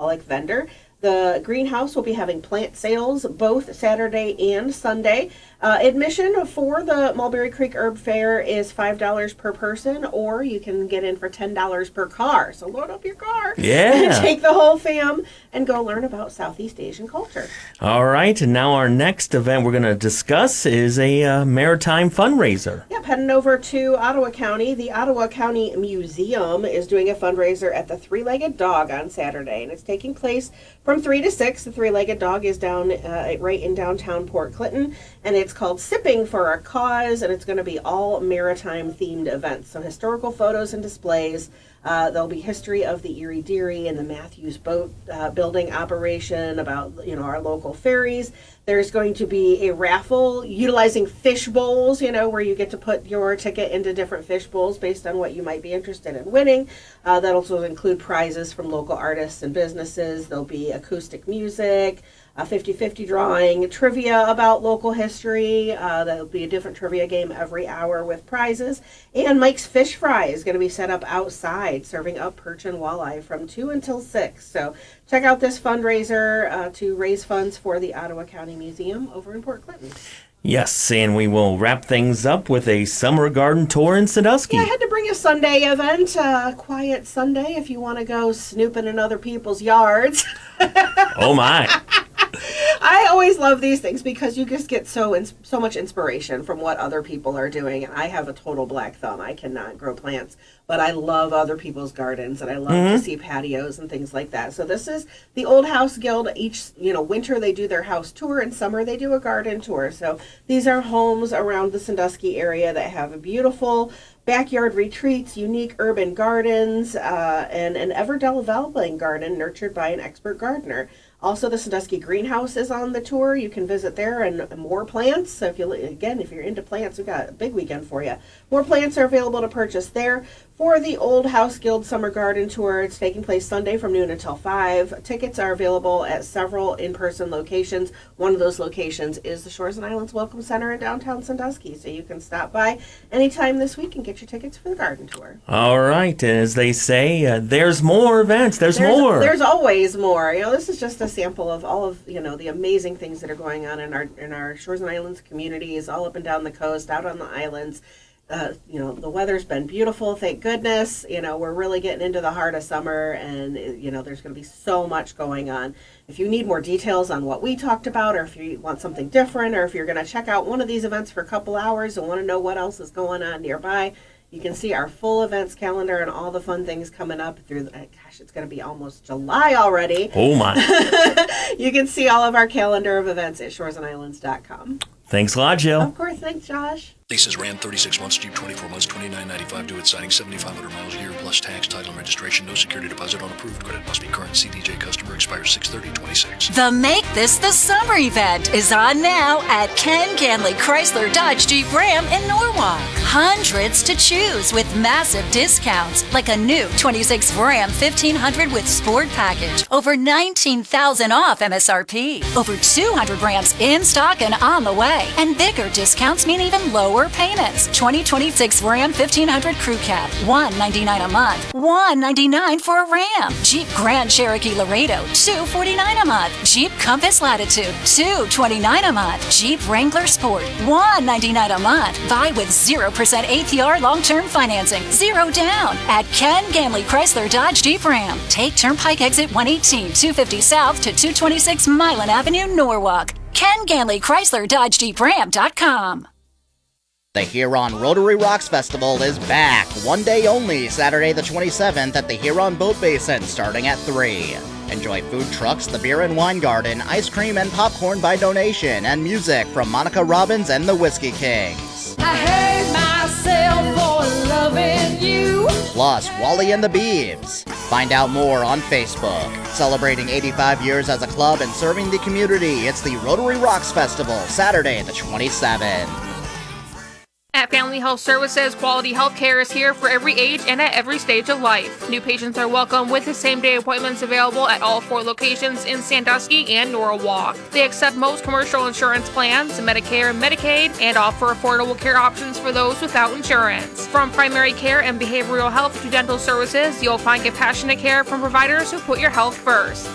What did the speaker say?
alcoholic vendor. The greenhouse will be having plant sales both Saturday and Sunday. Admission for the Mulberry Creek Herb Fair is $5 per person, or you can get in for $10 per car. So load up your car and take the whole fam and go learn about Southeast Asian culture. All right, and now our next event we're going to discuss is a maritime fundraiser. Yep, heading over to Ottawa County. The Ottawa County Museum is doing a fundraiser at the Three-Legged Dog on Saturday, and it's taking place from 3 to 6. The Three-Legged Dog is down right in downtown Port Clinton, and it's called Sipping for a Cause, and it's going to be all maritime-themed events. So historical photos and displays. There'll be history of the Erie Dairy and the Matthews boat building operation, about our local ferries. There's going to be a raffle utilizing fish bowls, where you get to put your ticket into different fish bowls based on what you might be interested in winning. That'll also include prizes from local artists and businesses. There'll be acoustic music, a 50-50 drawing, trivia about local history. There'll be a different trivia game every hour with prizes. And Mike's Fish Fry is going to be set up outside, serving up perch and walleye from 2 until 6. So check out this fundraiser to raise funds for the Ottawa County Museum over in Port Clinton. Yes, and we will wrap things up with a summer garden tour in Sandusky. Yeah, I had to bring a Sunday event, quiet Sunday, if you want to go snooping in other people's yards. Oh, my. I always love these things because you just get so much inspiration from what other people are doing. And I have a total black thumb. I cannot grow plants, but I love other people's gardens, and I love to see patios and things like that. So this is the Old House Guild. Each winter they do their house tour, and summer they do a garden tour. So these are homes around the Sandusky area that have beautiful backyard retreats, unique urban gardens, and an ever-developing garden nurtured by an expert gardener. Also, the Sandusky Greenhouse is on the tour. You can visit there, and more plants. So if you're into plants, we've got a big weekend for you. More plants are available to purchase there. For the Old House Guild Summer Garden Tour, it's taking place Sunday from noon until 5. Tickets are available at several in-person locations. One of those locations is the Shores and Islands Welcome Center in downtown Sandusky. So you can stop by anytime this week and get your tickets for the garden tour. All right. As they say, there's more events. There's more. There's always more. This is just a sample of all of, the amazing things that are going on in our Shores and Islands communities, all up and down the coast, out on the islands. The weather's been beautiful, thank goodness. We're really getting into the heart of summer, and there's going to be so much going on. If you need more details on what we talked about, or if you want something different, or if you're going to check out one of these events for a couple hours and want to know what else is going on nearby, you can see our full events calendar and all the fun things coming up through. It's going to be almost July already. Oh my! You can see all of our calendar of events at shoresandislands.com. Thanks a lot, Jill. Of course, thanks, Josh. Leases ran 36 months, Jeep 24 months, $29.95 due at signing, 7,500 miles a year plus tax, title, and registration. No security deposit on approved credit. Must be current CDJ customer. Expires 6/30/26. The Make This the Summer event is on now at Ken Ganley Chrysler Dodge Jeep Ram in Norwalk. Hundreds to choose with massive discounts, like a new 26 Ram 1500 with Sport Package. Over $19,000 off MSRP. Over 200 Rams in stock and on the way. And bigger discounts mean even lower payments. 2026 Ram 1500 Crew Cab, $199 a month. $199 for a Ram. Jeep Grand Cherokee Laredo, $249 a month. Jeep Compass Latitude, $229 a month. Jeep Wrangler Sport, $199 a month. Buy with 0% APR long-term financing, 0 down at Ken Ganley Chrysler Dodge Jeep Ram. Take Turnpike Exit 118, 250 South to 226 Milan Avenue, Norwalk. Ken Ganley Chrysler Dodge Jeep Ram.com. The Huron Rotary Rocks Festival is back, one day only, Saturday the 27th at the Huron Boat Basin, starting at 3. Enjoy food trucks, the Beer and Wine Garden, ice cream and popcorn by donation, and music from Monica Robbins and the Whiskey Kings. I hate myself for loving you. Plus, Wally and the Beeves. Find out more on Facebook. Celebrating 85 years as a club and serving the community, it's the Rotary Rocks Festival, Saturday the 27th. At Family Health Services, quality health care is here for every age and at every stage of life. New patients are welcome with the same-day appointments available at all 4 locations in Sandusky and Norwalk. They accept most commercial insurance plans, Medicare and Medicaid, and offer affordable care options for those without insurance. From primary care and behavioral health to dental services, you'll find compassionate care from providers who put your health first.